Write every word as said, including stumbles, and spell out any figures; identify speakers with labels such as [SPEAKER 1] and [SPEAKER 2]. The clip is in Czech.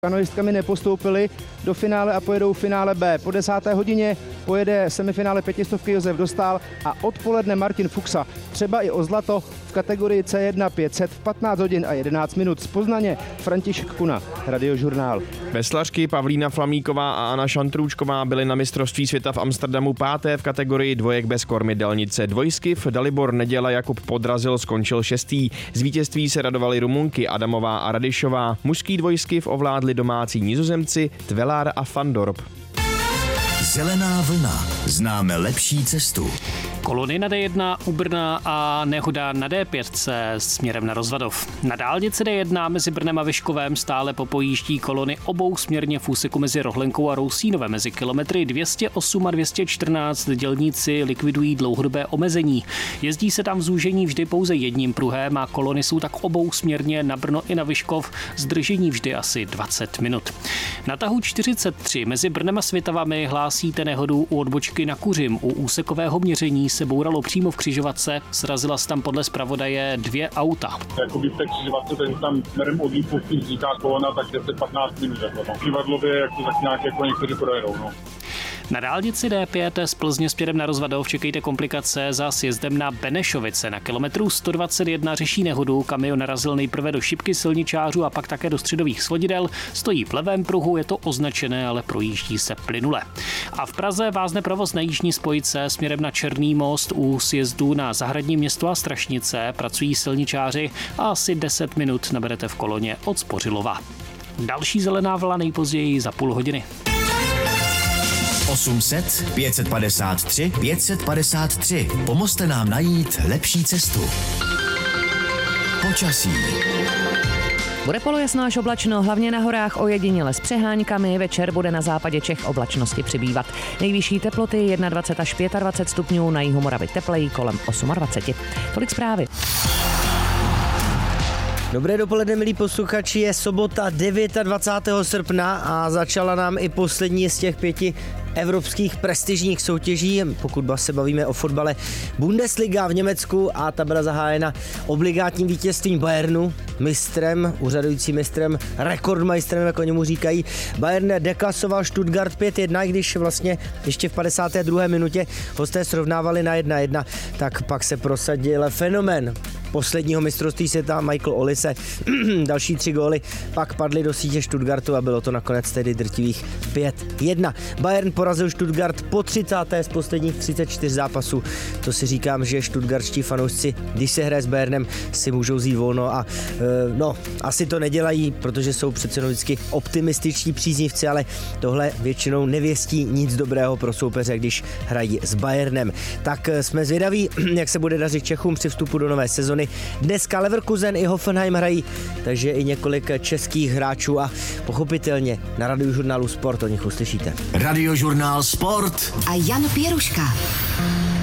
[SPEAKER 1] Kanoistkami nepostoupili do finále a pojedou v finále B. Po desáté hodině pojede semifinále pětistovky Josef Dostál a odpoledne Martin Fuxa. Třeba i o zlato v kategorii C jedna pět set v patnáct hodin a jedenáct minut. Z Poznaně František Kuna, Radiožurnál.
[SPEAKER 2] Veslařky Pavlína Flamíková a Anna Šantrůčková byly na mistrovství světa v Amsterdamu páté v kategorii dvojek bez kormidelnice. Dvojskiv Dalibor Neděla Jakub podrazil, skončil šestý. Z vítězství se radovali Rumunky Adamová a Radišová. Mužský dvojskiv ovládli domácí Nizozemci Tvelár a Van Dorp.
[SPEAKER 3] Zelená vlna. Známe lepší cestu.
[SPEAKER 4] Kolony na D jedna u Brna a nehoda na D pět směrem na Rozvadov. Na dálnici D jedna mezi Brnem a Vyškovem stále popojíždí kolony obou směrně v úseku mezi Rohlenkou a Rousínovem. Mezi kilometry dvě stě osm a dvě stě čtrnáct dělníci likvidují dlouhodobé omezení. Jezdí se tam v zúžení vždy pouze jedním pruhem a kolony jsou tak obou směrně na Brno i na Vyškov, zdržení vždy asi dvacet minut. Na tahu čtyřicet tři mezi Brnem a Svitavami hlásíte nehodu u odbočky na Kuřim. U úsekového měření se bouralo přímo v křižovatce, srazila se tam podle zpravodaje dvě auta.
[SPEAKER 5] Jakoby v té křižovatce, takže tam směrem od výpustí vzniká kolona, tak deset patnáct minut. Jako, no. Přivadlově, jak to tak nějak jako někteří projedou. No.
[SPEAKER 4] Na dálnici D pět z Plzně směrem na Rozvadov čekejte komplikace za sjezdem na Benešovice. Na kilometru sto dvacet jedna řeší nehodu, kamion narazil nejprve do šipky silničářů a pak také do středových svodidel. Stojí v levém pruhu, je to označené, ale projíždí se plynule. A v Praze vázne provoz na jižní spojce směrem na Černý most u sjezdu na Zahradní město a Strašnice. Pracují silničáři a asi deset minut naberete v koloně od Spořilova. Další zelená vlna nejpozději za půl hodiny.
[SPEAKER 3] osm set, pět set padesát tři, pět set padesát tři. Pomozte nám najít lepší cestu. Počasí.
[SPEAKER 6] Bude polojasno až oblačno, hlavně na horách ojediněle s přeháňkami, večer bude na západě Čech oblačnosti přibývat. Nejvyšší teploty dvacet jedna až dvacet pět stupňů, na jihu Moravy tepleji kolem dvacet osm. Tolik zprávy.
[SPEAKER 7] Dobré dopoledne, milí posluchači, je sobota dvacátého devátého srpna a začala nám i poslední z těch pěti evropských prestižních soutěží, pokud se bavíme o fotbale. Bundesliga v Německu a ta byla zahájena obligátním vítězstvím Bayernu, mistrem, úřadujícím mistrem, rekordmajstrem, jak o němu říkají. Bayern deklasoval Stuttgart pět jedna, když vlastně ještě v padesáté druhé minutě hosté srovnávali na jedna jedna, tak pak se prosadil fenomén posledního mistrovství světa Michael Olise. Další tři góly pak padly do sítě Stuttgartu a bylo to nakonec tedy drtivých pět jedna. Bayern porazil Stuttgart po třicáté z posledních třicet čtyři zápasů. To si říkám, že stuttgartští fanoušci, když se hraje s Bayernem, si můžou vzít volno a e, no, asi to nedělají, protože jsou přece jenom vždycky optimističtí příznivci, ale tohle většinou nevěstí nic dobrého pro soupeře, když hrají s Bayernem. Tak jsme zvědaví, jak se bude dařit Čechům při vstupu do nové sezony. Dneska Leverkusen i Hoffenheim hrají, takže i několik českých hráčů a pochopitelně na Radiožurnálu Sport o nich uslyšíte.
[SPEAKER 3] Radiožurnál Sport
[SPEAKER 8] a Jan Pěruška.